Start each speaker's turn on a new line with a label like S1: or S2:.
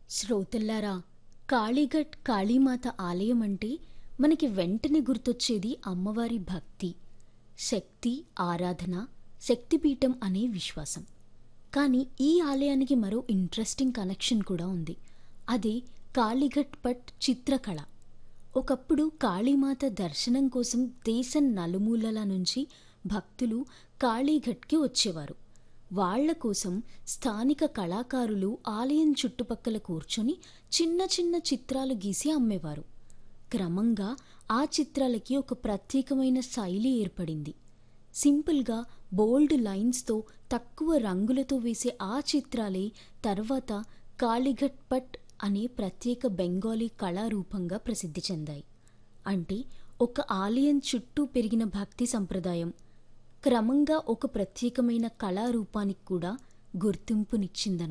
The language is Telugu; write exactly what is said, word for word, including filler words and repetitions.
S1: శ్రోతల్లారా, కాళీఘట్ కాళీమాత ఆలయం అంటే మనకి వెంటనే గుర్తొచ్చేది అమ్మవారి భక్తి, శక్తి, ఆరాధన, శక్తిపీఠం అనే విశ్వాసం. కానీ ఈ ఆలయానికి మరో ఇంట్రెస్టింగ్ కనెక్షన్ కూడా ఉంది. అదే కాళీఘట్ పట్ చిత్రకళ. ఒకప్పుడు కాళీమాత దర్శనం కోసం దేశం నలుమూలల నుంచి భక్తులు కాళీఘట్కి వచ్చేవారు. వాళ్ళ కోసం స్థానిక కళాకారులు ఆలయం చుట్టుపక్కల కూర్చొని చిన్న చిన్న చిత్రాలు గీసి అమ్మేవారు. క్రమంగా ఆ చిత్రాలకి ఒక ప్రత్యేకమైన శైలి ఏర్పడింది. సింపుల్గా బోల్డ్ లైన్స్తో తక్కువ రంగులతో వేసే ఆ చిత్రాలే తర్వాత కాళీఘట్ పట్ అనే ప్రత్యేక బెంగాలీ కళారూపంగా ప్రసిద్ధి చెందాయి. అంటే ఒక ఆలయం చుట్టూ పెరిగిన భక్తి సంప్రదాయం క్రమంగా ఒక ప్రత్యేకమైన కళారూపానికి కూడా గుర్తింపునిచ్చిందన.